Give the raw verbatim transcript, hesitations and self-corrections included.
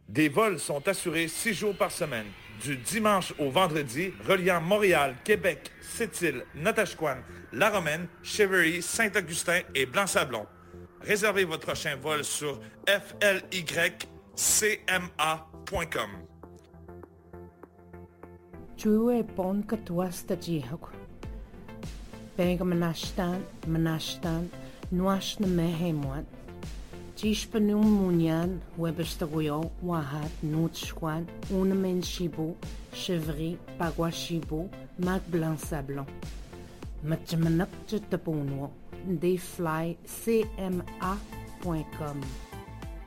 Des vols sont assurés six jours par semaine, du dimanche au vendredi, reliant Montréal, Québec, Sept-Îles, Natashquan, La Romaine, Cheverly, Saint-Augustin et Blanc-Sablon. Réservez votre prochain vol sur f l y c m a point com. Chue pon katuas ta jihak. Pega manashtan, manashtan, nuash na mehemwat. Tishpanung munyan, webestaguyo, wahat, nutschwan, unamen shibu, chevry, pagwa shibu, mag blanc sablon. Matjamanak jetapunwo, they fly c m a point com.